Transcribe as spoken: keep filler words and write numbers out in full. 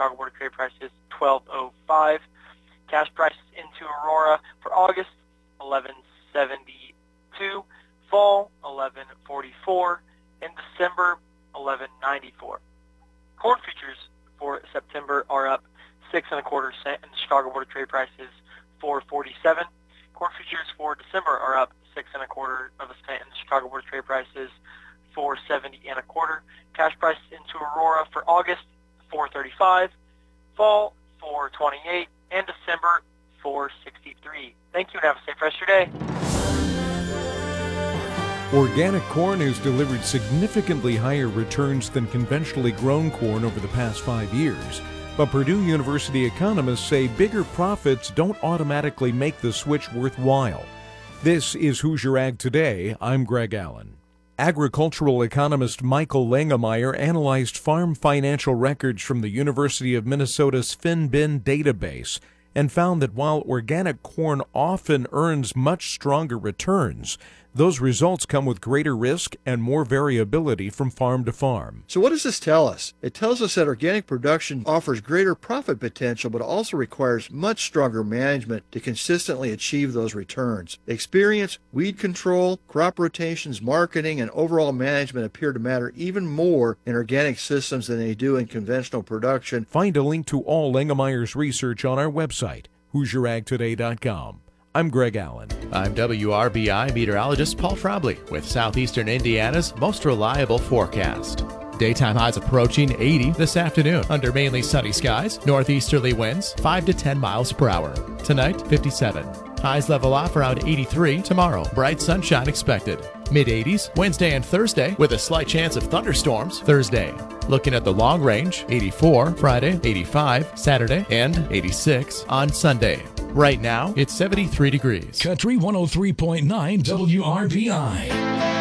Chicago Board of Trade prices, twelve oh five. Cash prices into Aurora for August, eleven seventy-two. Fall, eleven forty-four. And December, eleven ninety-four. Corn futures for September are up six and a quarter cent in the Chicago Board of Trade prices, four forty-seven. Corn futures for December are up six and a quarter of a cent in the Chicago Board of Trade prices, four seventy and a quarter. Cash prices into Aurora for August, four thirty-five. Fall, four twenty-eight. And December, four sixty-three. Thank you and have a safe rest of your day. Organic corn has delivered significantly higher returns than conventionally grown corn over the past five years. But Purdue University economists say bigger profits don't automatically make the switch worthwhile. This is Hoosier Ag Today. I'm Greg Allen. Agricultural economist Michael Langemeier analyzed farm financial records from the University of Minnesota's FinBin database and found that while organic corn often earns much stronger returns, those results come with greater risk and more variability from farm to farm. So what does this tell us? It tells us that organic production offers greater profit potential, but also requires much stronger management to consistently achieve those returns. Experience, weed control, crop rotations, marketing, and overall management appear to matter even more in organic systems than they do in conventional production. Find a link to all Langemeier's research on our website, Hoosier Ag Today dot com. I'm Greg Allen. I'm W R B I meteorologist Paul Frobley with Southeastern Indiana's most reliable forecast. Daytime highs approaching eighty this afternoon under mainly sunny skies, northeasterly winds five to ten miles per hour. Tonight, fifty-seven. Highs level off around eighty-three tomorrow. Bright sunshine expected. mid eighties Wednesday and Thursday with a slight chance of thunderstorms Thursday. Looking at the long range, eighty-four Friday, eighty-five Saturday, and eighty-six on Sunday. Right now, it's seventy-three degrees. Country one oh three point nine W R B I.